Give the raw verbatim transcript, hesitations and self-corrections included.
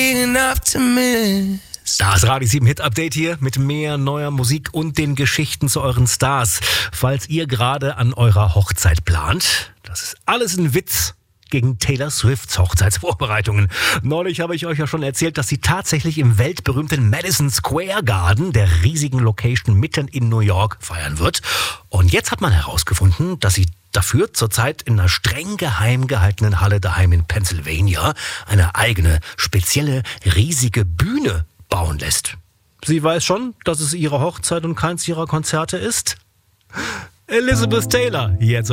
big enough to miss. Das Radio sieben Hit Update hier mit mehr neuer Musik und den Geschichten zu euren Stars. Falls ihr gerade an eurer Hochzeit plant, das ist alles ein Witz gegen Taylor Swifts Hochzeitsvorbereitungen. Neulich habe ich euch ja schon erzählt, dass sie tatsächlich im weltberühmten Madison Square Garden, der riesigen Location mitten in New York, feiern wird. Und jetzt hat man herausgefunden, dass sie dafür zurzeit in einer streng geheim gehaltenen Halle daheim in Pennsylvania eine eigene, spezielle, riesige Bühne bauen lässt. Sie weiß schon, dass es ihre Hochzeit und keins ihrer Konzerte ist? Elizabeth Taylor, jetzt